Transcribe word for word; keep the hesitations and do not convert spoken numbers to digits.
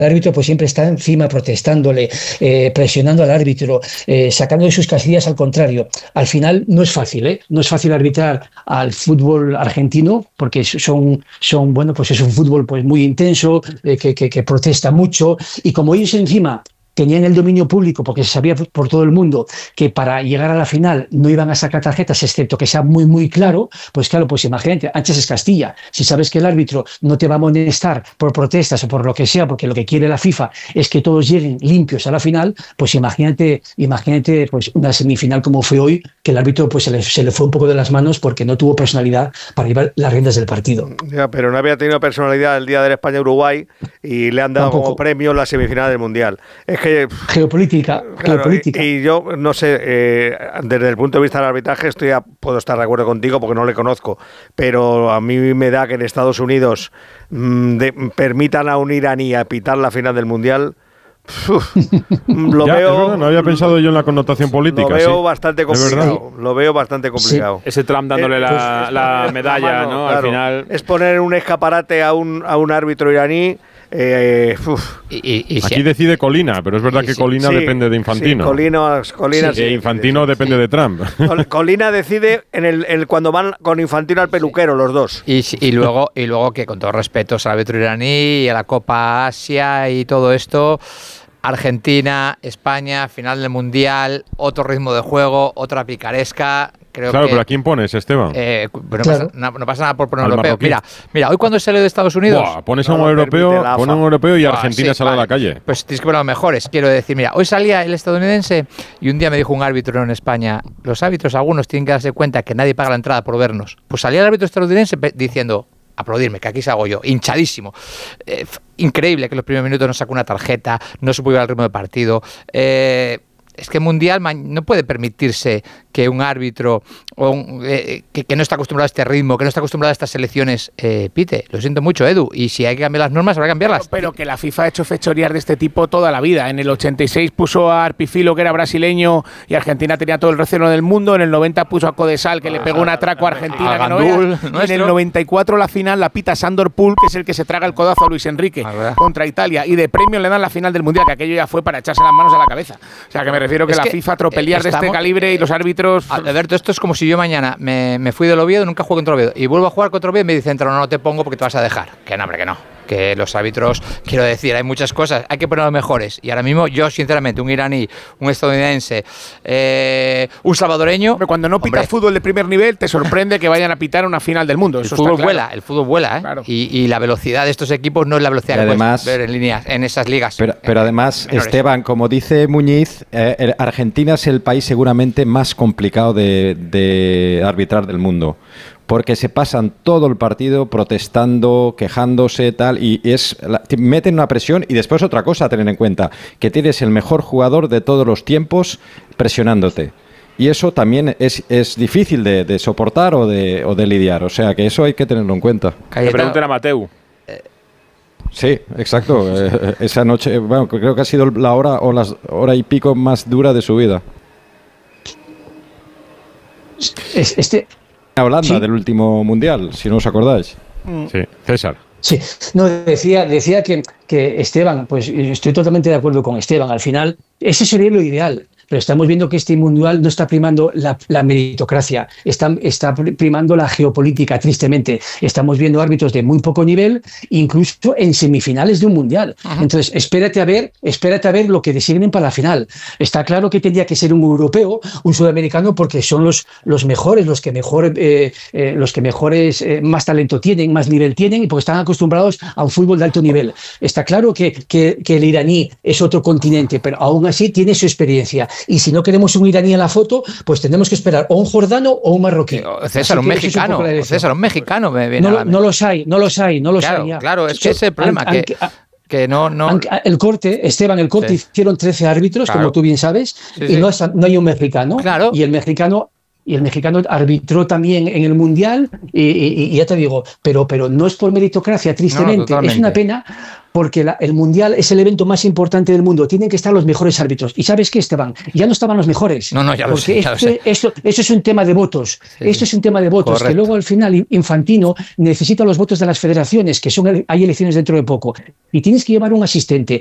árbitro pues siempre está encima protestándole, eh, presionando al árbitro, eh, sacando de sus casillas al contrario. Al final no es fácil, ¿eh? No es fácil arbitrar al fútbol argentino porque son, son bueno, pues es un fútbol pues muy intenso, eh, que, que, que protesta mucho, y como ellos encima tenían el dominio público porque se sabía por todo el mundo que para llegar a la final no iban a sacar tarjetas excepto que sea muy muy claro, pues claro, pues imagínate, antes es Castilla, si sabes que el árbitro no te va a amonestar por protestas o por lo que sea, porque lo que quiere la FIFA es que todos lleguen limpios a la final, pues imagínate, imagínate pues una semifinal como fue hoy, que el árbitro pues se le, se le fue un poco de las manos porque no tuvo personalidad para llevar las riendas del partido. Ya, pero no había tenido personalidad el día del España-Uruguay y le han dado Tampoco. como premio la semifinal del Mundial. Es que Geopolítica, claro, geopolítica. Y, y yo, no sé, eh, desde el punto de vista del arbitraje estoy a, puedo estar de acuerdo contigo porque no le conozco, pero a mí me da que en Estados Unidos mmm, de, permitan a un iraní a pitar la final del Mundial. Uf, lo ya, veo, verdad, no había pensado yo en la connotación política. Lo veo sí. bastante complicado. Lo veo bastante complicado. Sí. Ese Trump dándole eh, la, pues, la medalla, la mano, ¿no? Claro, al final. Es poner un escaparate a un, a un árbitro iraní. Eh, y, y, y Aquí si, decide Colina, pero es verdad que Colina sí, depende de Infantino. Sí, Colina, Colina, sí, sí, Infantino sí, depende sí. de Trump. Colina decide en el, el cuando van con Infantino al peluquero, los dos. Y, y luego y luego que con todo respeto al árbitro iraní y a la Copa Asia y todo esto, Argentina, España, final del Mundial, otro ritmo de juego, otra picaresca. Creo claro, que, pero ¿a quién pones, Esteban? Eh, no, claro. pasa, no, no pasa nada por poner un Al europeo. marroquí. Mira, mira, hoy cuando sale de Estados Unidos... Buah, pones a no un europeo, pone un europeo y Buah, Argentina sí, sale vale. a la calle. Pues tienes que poner los mejores. Quiero decir, mira, hoy salía el estadounidense y un día me dijo un árbitro en España, los árbitros algunos tienen que darse cuenta que nadie paga la entrada por vernos. Pues salía el árbitro estadounidense diciendo... aplaudirme, que aquí salgo yo, hinchadísimo. Eh, increíble que en los primeros minutos no sacó una tarjeta, no se pudo ir al ritmo de partido. Eh, es que el Mundial no puede permitirse que un árbitro o un, eh, que, que no está acostumbrado a este ritmo, que no está acostumbrado a estas selecciones, eh, pite. Lo siento mucho, Edu. Y si hay que cambiar las normas, habrá que cambiarlas. Pero, pero que la FIFA ha hecho fechorías de este tipo toda la vida. En el ochenta y seis puso a Arpifilo, que era brasileño, y Argentina tenía todo el recelo del mundo. En el noventa puso a Codesal, que le pegó un atraco a Argentina. A que no Gandul, veas. En el noventa y cuatro la final la pita Sandor Pool, que es el que se traga el codazo a Luis Enrique contra Italia. Y de premio le dan la final del Mundial, que aquello ya fue para echarse las manos a la cabeza. O sea, que me refiero que es la que FIFA tropelías eh, de este calibre y los árbitros... Alberto, esto es como si yo mañana me, me fui del Oviedo, nunca juego contra Oviedo, y vuelvo a jugar contra Oviedo y me dicen, no, no te pongo porque te vas a dejar. Que no, hombre, que no. Que los árbitros, quiero decir, hay muchas cosas, hay que poner los mejores. Y ahora mismo yo, sinceramente, un iraní, un estadounidense, eh, un salvadoreño... Pero cuando no pitas fútbol de primer nivel, te sorprende que vayan a pitar una final del mundo. El Eso fútbol está claro. vuela, el fútbol vuela, ¿eh? Claro. Y, y la velocidad de estos equipos no es la velocidad y que además, puedes ver en líneas, en esas ligas. Pero, pero además, menores. Esteban, como dice Muñiz, eh, Argentina es el país seguramente más complicado de, de arbitrar del mundo. Porque se pasan todo el partido protestando, quejándose, tal, y es te meten una presión. Y después otra cosa a tener en cuenta, que tienes el mejor jugador de todos los tiempos presionándote. Y eso también es, es difícil de, de soportar o de, o de lidiar. O sea, que eso hay que tenerlo en cuenta. Que pregunten a Mateu. Sí, exacto. eh, esa noche, bueno, creo que ha sido la hora o las hora y pico más dura de su vida. Este... Holanda, ¿Sí? del último mundial, si no os acordáis. Sí, César. Sí, no, decía, decía que, que Esteban, pues estoy totalmente de acuerdo con Esteban, al final ese sería lo ideal, pero estamos viendo que este mundial no está primando la, la meritocracia, está, está primando la geopolítica, tristemente. Estamos viendo árbitros de muy poco nivel, incluso en semifinales de un mundial. Ajá. Entonces, espérate a ver, espérate a ver lo que designen para la final. Está claro que tendría que ser un europeo, un sudamericano, porque son los, los mejores, los que mejor, eh, eh, los que mejores, eh, más talento tienen, más nivel tienen, y porque están acostumbrados a un fútbol de alto nivel. Está claro que, que, que el iraní es otro continente, pero aún así tiene su experiencia. Y si no queremos un iraní en la foto, pues tenemos que esperar o un jordano o un marroquí. César, un mexicano. Un o César, un mexicano. Me viene no, a la no los hay, no los hay, no los claro, hay. Ya. Claro, es que ese es el problema. An, que, an, que no, no... El corte, Esteban, el corte sí. hicieron trece árbitros, claro. como tú bien sabes, sí, y sí. No, es, no hay un mexicano. Claro. Y el mexicano... y el mexicano arbitró también en el Mundial, y, y, y ya te digo, pero, pero no es por meritocracia, tristemente, no, es una pena, porque la, el Mundial es el evento más importante del mundo, tienen que estar los mejores árbitros. ¿Y sabes qué, Esteban? Ya no estaban los mejores. No, no, ya lo sé. Ya esto, lo sé. Esto, eso es un tema de votos, sí, esto es un tema de votos, correcto, que luego al final Infantino necesita los votos de las federaciones, que son hay elecciones dentro de poco, y tienes que llevar un asistente.